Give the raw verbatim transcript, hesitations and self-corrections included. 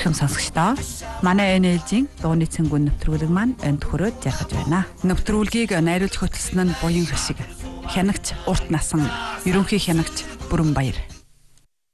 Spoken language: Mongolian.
Эрхэм сонсогчдоо манай эн ээлжийн дууны цэнгүүн нэвтрүүлэг маань энд хүрээд яргаж байна. Нэвтрүүлгийг найруулж хөтлсөн нь Буян Хашиг, хянагч Урт Насан, ерөнхий хянагч Бүрэн Баяр.